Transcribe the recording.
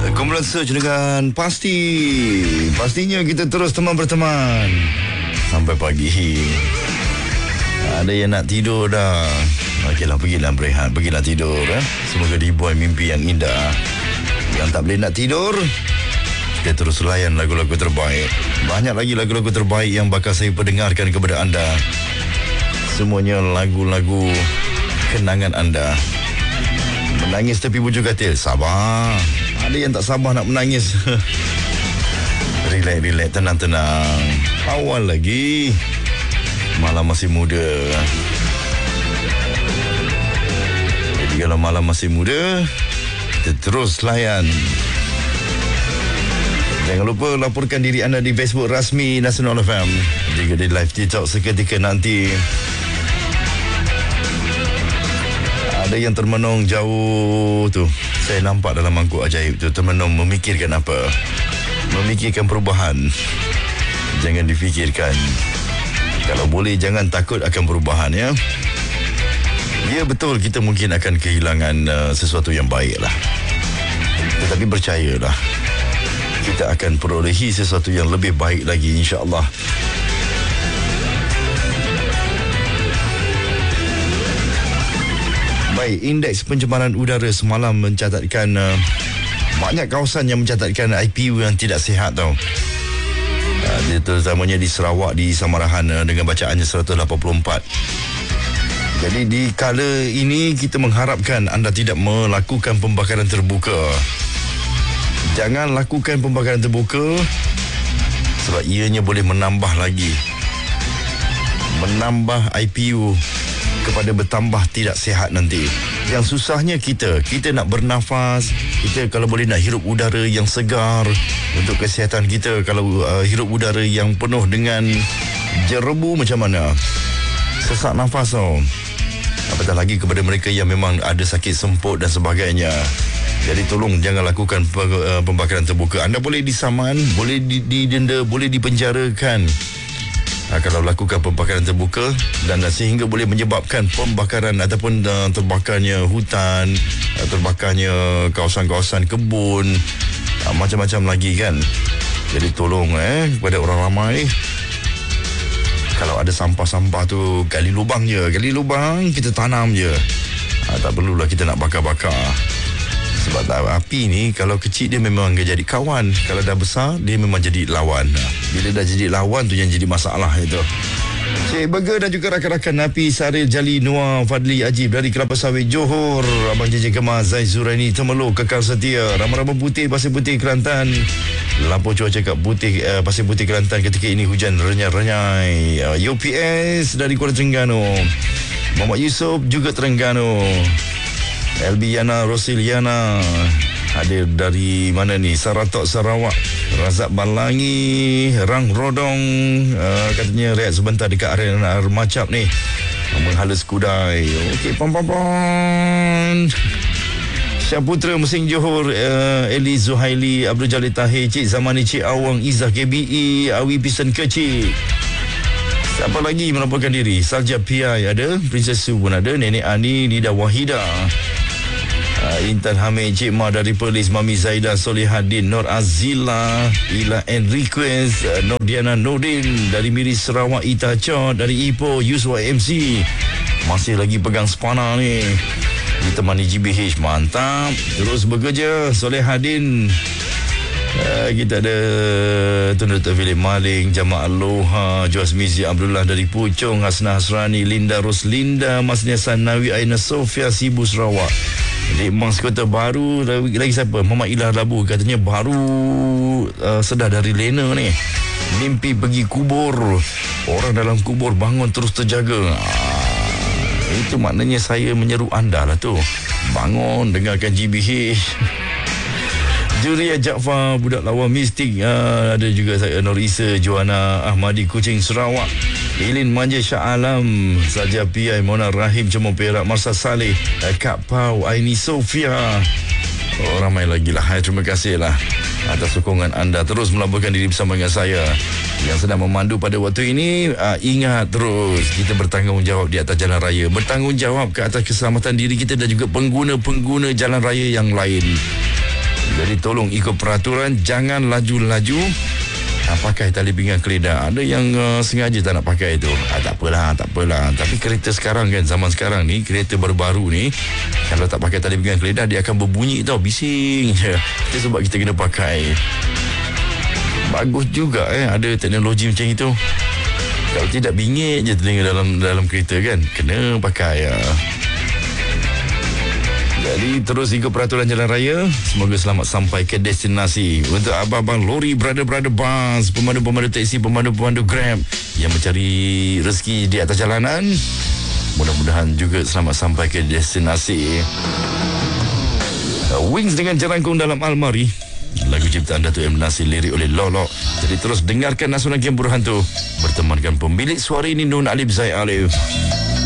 Kumpulan Search dengan pastinya kita terus berteman sampai pagi. Ada yang nak tidur dah. Okeylah, pergilah berehat, pergilah tidur. Semoga dibuai mimpi yang indah. Yang tak boleh nak tidur, kita terus layan lagu-lagu terbaik. Banyak lagi lagu-lagu terbaik yang bakal saya perdengarkan kepada anda. Semuanya lagu-lagu kenangan anda. Menangis tepi bujur katil, sabar. Ada yang tak sabar nak menangis. Relax, tenang. Awal lagi, malam masih muda. Jadi kalau malam masih muda, kita terus layan. Jangan lupa laporkan diri anda di Facebook rasmi Nasional FM. Jika di live TikTok seketika nanti. Ada yang termenung jauh tu. Saya nampak dalam mangkuk ajaib tu, termenung memikirkan apa? Memikirkan perubahan. Jangan difikirkan. Kalau boleh jangan takut akan perubahan, ya. Ya, betul, kita mungkin akan kehilangan sesuatu yang baik lah. Tetapi percayalah, kita akan perolehi sesuatu yang lebih baik lagi, insya-Allah. Baik, indeks pencemaran udara semalam mencatatkan banyak kawasan yang mencatatkan IPU yang tidak sihat tau. Dia terutamanya di Sarawak, di Samarahan dengan bacaannya 184. Jadi di kala ini kita mengharapkan anda tidak melakukan pembakaran terbuka. Jangan lakukan pembakaran terbuka sebab ianya boleh menambah IPU kepada bertambah tidak sihat nanti. Yang susahnya kita nak bernafas, kita kalau boleh nak hirup udara yang segar untuk kesihatan kita. Kalau hirup udara yang penuh dengan jerebu macam mana? Sesak nafas tau. Apatah lagi kepada mereka yang memang ada sakit semput dan sebagainya. Jadi tolong jangan lakukan pembakaran terbuka. Anda boleh disaman, boleh didenda, boleh dipenjarakan kalau lakukan pembakaran terbuka, dan sehingga boleh menyebabkan pembakaran ataupun terbakarnya hutan, terbakarnya kawasan-kawasan kebun, macam-macam lagi kan. Jadi tolong kepada orang ramai, kalau ada sampah-sampah tu gali lubang kita tanam je. Tak perlulah kita nak bakar-bakar. Sebab api ni kalau kecil dia memang jadi kawan, kalau dah besar dia memang jadi lawan. Bila dah jadi lawan tu yang jadi masalah itu. Cik Burger dan juga rakan-rakan Napi Saril Jali Noah Fadli Ajib dari Kelapa Sawit Johor, Abang JJ Kemas Zai Zuraini Temeluk Kekal Setia, Rama-Rama Putih Pasir Putih Kelantan. Lampu cuaca kat Pasir Putih Kelantan ketika ini hujan renyai-renyai. UPS dari Kuala Terengganu, Muhammad Yusof juga Terengganu. Elbiana Rosiliana hadir dari mana ni? Saratok Sarawak. Razak Balangi, Rang Rodong, katanya rehat sebentar dekat arena Macap ni, menghala Skudai. Okey, pam. Syaputra Mesing Johor, Eli Zuhaili, Abdul Jalil Tahir, Cik Zamani, Cik Awang, Izzah KBE, Awi Pisen Kecil. Siapa lagi melaporkan diri? Salja PI ada, Princess Su pun ada, Nenek Ani, Nida Wahida, Intan Hamid, Cik Ma dari Perlis, Mami Zaida, Solihadin, Nur Azila, Ila Enriquez, Nur Diana Nordin dari Miris Sarawak, Ita Cha dari Ipoh, Yuswa MC masih lagi pegang spana ni, ditemani GBH, mantap, terus bekerja. Solihadin, kita ada Tun Dr. Philip Maling, Jamaah Aloha, Joas Mizi Abdullah dari Puchong, Hasna Hasrani, Linda Roslinda, Masnya Sanawi, Aina Sofia, Sibu Sarawak. Jadi Mang Sekota baru lagi siapa? Muhammad Ilah Labu, katanya baru sedar dari Lena ni. Mimpi pergi kubur. Orang dalam kubur bangun terus terjaga. Itu maknanya saya menyeru anda lah tu. Bangun, dengarkan GBH. Juria Jaafar, budak lawan mistik. Ada juga saya, Norisa Joanna Ahmadi, Kuching Sarawak. Ilin Manja Shah Alam, Saja PI, Mona Rahim, Cemong Perak, Marsa Saleh, Kak Pau, Aini Sofia. Ramai lagi lah. Terima kasih lah atas sokongan anda. Terus melaporkan diri bersama dengan saya yang sedang memandu pada waktu ini. Ingat terus, kita bertanggungjawab di atas jalan raya, bertanggungjawab ke atas keselamatan diri kita dan juga pengguna-pengguna jalan raya yang lain. Jadi tolong ikut peraturan, jangan laju-laju. Pakai tali pinggang keledar. Ada yang sengaja tak nak pakai tu. Tak apalah. Tapi kereta sekarang kan, zaman sekarang ni, kereta baru-baru ni, kalau tak pakai tali pinggang keledar, dia akan berbunyi tau, bising je. Itu sebab kita kena pakai. Bagus juga ada teknologi macam itu. Kalau tidak, bingit je telinga dalam kereta kan. Kena pakai. Jadi terus ikut peraturan jalan raya. Semoga selamat sampai ke destinasi. Untuk abang-abang lori, brother-brother bus, pemandu-pemandu teksi, pemandu-pemandu Grab yang mencari rezeki di atas jalanan, mudah-mudahan juga selamat sampai ke destinasi. Wings dengan Jerangkung dalam Almari, lagu ciptaan Datuk M. Nasir, lirik oleh Lolo. Jadi terus dengarkan Nasional Game Burhan tu, bertemankan pemilik suara ini, Nun Alif Zaid Alif.